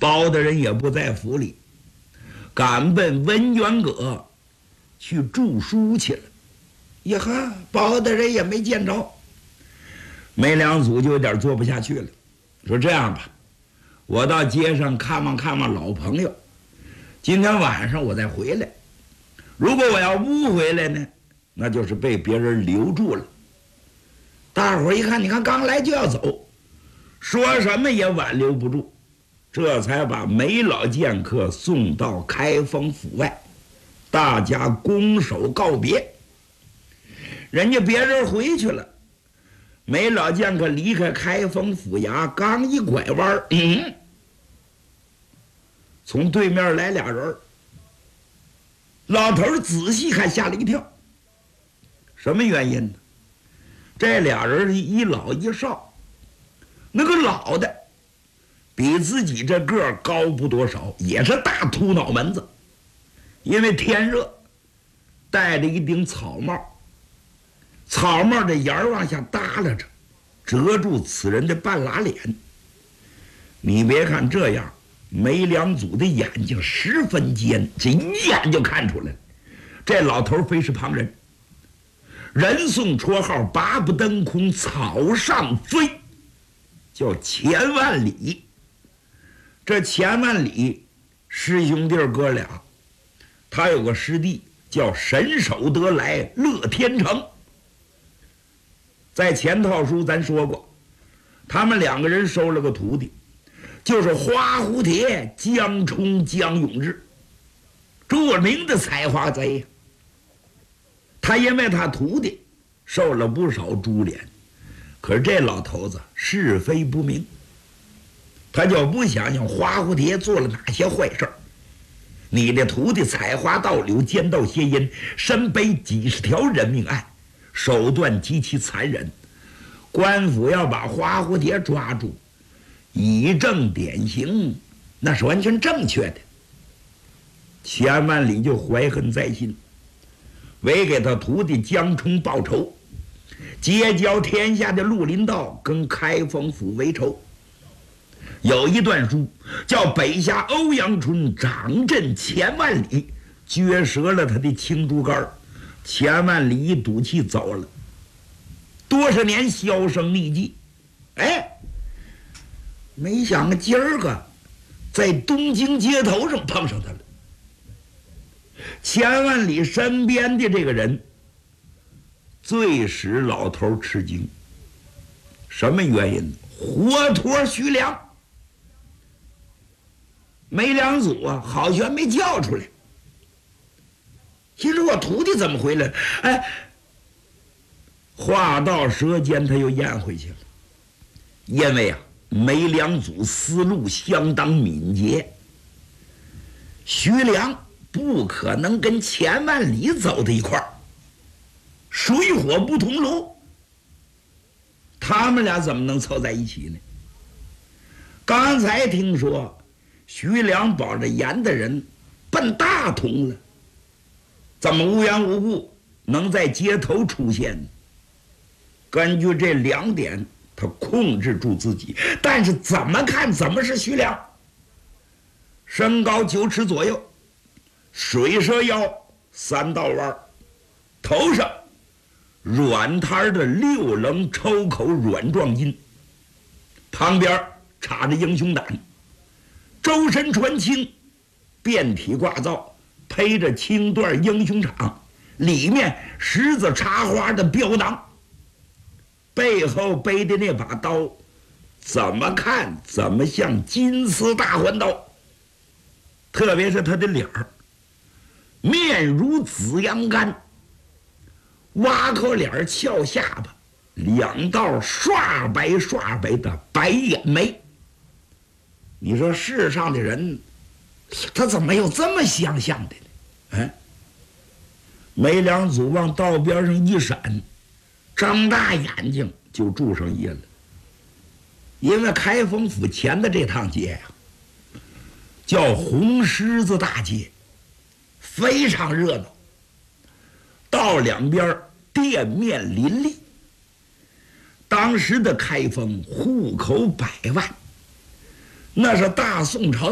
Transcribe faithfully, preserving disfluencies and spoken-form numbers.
包大人也不在府里，赶奔文渊阁去著书去了。呀哈，包大人也没见着。梅良祖就有点做不下去了，说这样吧，我到街上看望看望老朋友，今天晚上我再回来。如果我要不回来呢，那就是被别人留住了。大伙儿一看，你看刚来就要走，说什么也挽留不住，这才把梅老剑客送到开封府外，大家拱手告别。人家别人回去了，梅老剑客离开开封府衙，刚一拐弯，嗯，从对面来俩人。老头仔细看，吓了一跳。什么原因呢？这俩人一老一少，那个老的比自己这个儿高不多少，也是大秃脑门子，因为天热戴着一顶草帽，草帽的沿儿往下耷拉着，遮住此人的半拉脸。你别看这样，梅良祖的眼睛十分尖，这一眼就看出来了，这老头非是旁人。人送绰号八不登空草上飞，叫钱万里。这钱万里师兄弟哥俩，他有个师弟叫神手得来乐天成。在前套书咱说过，他们两个人收了个徒弟，就是花蝴蝶江冲江永志，著名的采花贼呀。他因为他徒弟受了不少株连，可是这老头子是非不明，他就不想想花蝴蝶做了哪些坏事儿。你的徒弟采花盗柳，奸盗邪淫，身背几十条人命案，手段极其残忍。官府要把花蝴蝶抓住，以正典刑，那是完全正确的。钱万里就怀恨在心，为给他徒弟江冲报仇，结交天下的绿林道跟开封府为仇。有一段书叫北下欧阳春掌阵钱万里，撅折了他的青竹竿，钱万里一赌气走了，多少年销声匿迹。哎，没想今儿个在东京街头上碰上他了。钱万里身边的这个人最使老头吃惊，什么原因？活脱徐良。梅良祖啊，好悬没叫出来。心说我徒弟怎么回来了？哎，话到舌尖他又咽回去了。因为啊，梅良祖思路相当敏捷，徐良不可能跟钱万里走到一块儿，水火不同炉，他们俩怎么能凑在一起呢？刚才听说徐良保着严的人奔大同了，怎么无缘无故能在街头出现呢？根据这两点，他控制住自己，但是怎么看怎么是徐良。身高九尺左右，水蛇腰，三道弯，头上软摊的六棱抽口软状筋，旁边插着英雄胆，周身穿青，遍体挂造，披着青缎英雄氅，里面十字插花的标囊，背后背的那把刀，怎么看怎么像金丝大环刀。特别是他的脸儿，面如紫阳干，挖口脸翘下巴，两道刷白刷白的白眼眉。你说世上的人，他怎么有这么相像的呢？哎，梅良祖往道边上一闪，张大眼睛就住上夜了。因为开封府前的这趟街呀、啊，叫红狮子大街，非常热闹，道两边店面林立。当时的开封户口百万，那是大宋朝